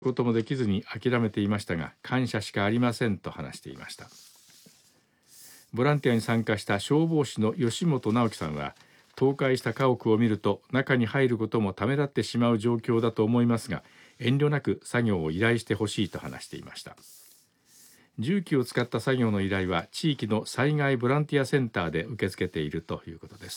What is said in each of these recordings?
こともできずに諦めていましたが、感謝しかありませんと話していました。ボランティアに参加した消防士の吉本直樹さんは、倒壊した家屋を見ると中に入ることもためらってしまう状況だと思いますが、遠慮なく作業を依頼してほしいと話していました。重機を使った作業の依頼は地域の災害ボランティアセンターで受け付けているということです。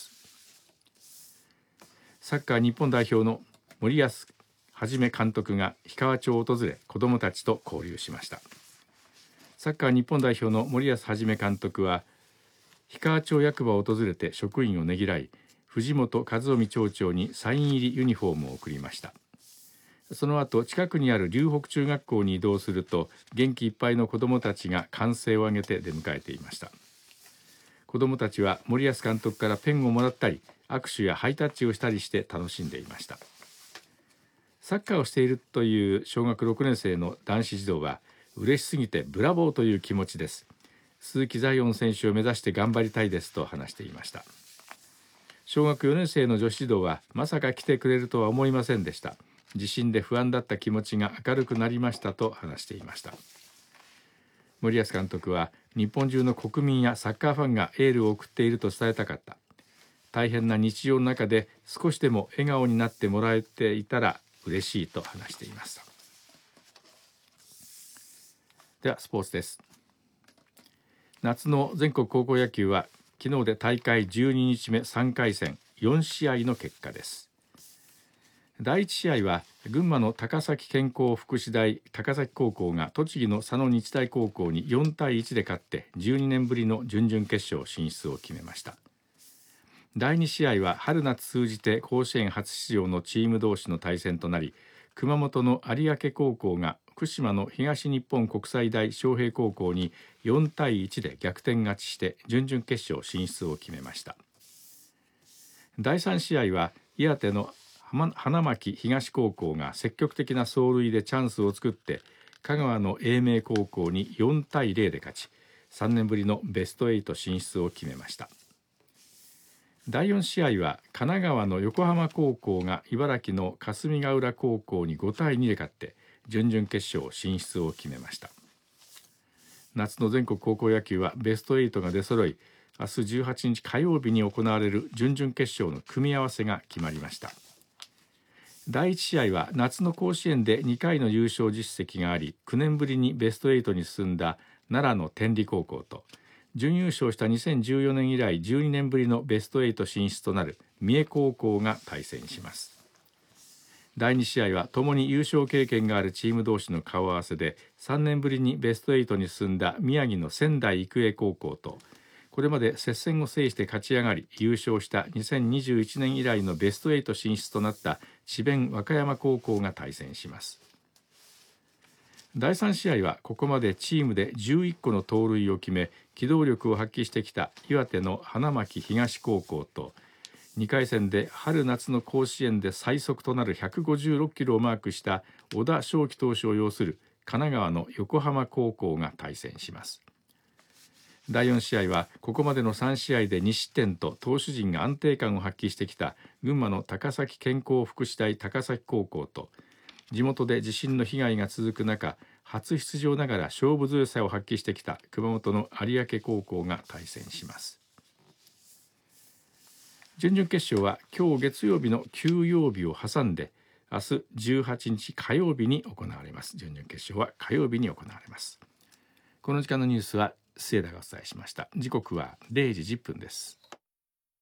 サッカー日本代表の森保一監督が氷川町を訪れ、子どもたちと交流しました。サッカー日本代表の森保一監督は氷川町役場を訪れて職員をねぎらい、藤本和臣町長にサイン入りユニフォームを贈りました。その後、近くにある龍北中学校に移動すると、元気いっぱいの子どもたちが歓声を上げて出迎えていました。子どもたちは森保監督からペンをもらったり、握手やハイタッチをしたりして楽しんでいました。サッカーをしているという小学6年生の男子児童は、嬉しすぎてブラボーという気持ちです。鈴木ザイオン選手を目指して頑張りたいですと話していました。小学4年生の女子児童は、まさか来てくれるとは思いませんでした。地震で不安だった気持ちが明るくなりましたと話していました。森保監督は、日本中の国民やサッカーファンがエールを送っていると伝えたかった。大変な日常の中で少しでも笑顔になってもらえていたら嬉しいと話しています。ではスポーツです。夏の全国高校野球は昨日で大会12日目3回戦4試合の結果です。第1試合は群馬の高崎健康福祉大高崎高校が栃木の佐野日大高校に4対1で勝って12年ぶりの準々決勝進出を決めました。第2試合は春夏通じて甲子園初出場のチーム同士の対戦となり、熊本の有明高校が福島の東日本国際大昌平高校に4対1で逆転勝ちして準々決勝進出を決めました。第3試合は岩手の花巻東高校が積極的な走塁でチャンスを作って香川の英明高校に4対0で勝ち、3年ぶりのベスト8進出を決めました。第4試合は神奈川の横浜高校が茨城の霞ヶ浦高校に5対2で勝って準々決勝進出を決めました。夏の全国高校野球はベスト8が出揃い、明日18日火曜日に行われる準々決勝の組み合わせが決まりました。第1試合は夏の甲子園で2回の優勝実績があり、9年ぶりにベスト8に進んだ奈良の天理高校と、準優勝した2014年以来12年ぶりのベスト8進出となる三重高校が対戦します。第2試合はともに優勝経験があるチーム同士の顔合わせで、3年ぶりにベスト8に進んだ宮城の仙台育英高校と、これまで接戦を制して勝ち上がり優勝した2021年以来のベスト8進出となった智弁和歌山高校が対戦します。第3試合はここまでチームで11個の盗塁を決め機動力を発揮してきた岩手の花巻東高校と、2回戦で春夏の甲子園で最速となる156キロをマークした小田翔輝投手を擁する神奈川の横浜高校が対戦します。第4試合はここまでの3試合で2失点と投手陣が安定感を発揮してきた群馬の高崎健康福祉大高崎高校と、地元で地震の被害が続く中初出場ながら勝負強さを発揮してきた熊本の有明高校が対戦します。準々決勝は今日月曜日の休養日を挟んで明日18日火曜日に行われます。準々決勝は火曜日に行われます。この時間のニュースは末田がお伝えしました。時刻は0時10分です。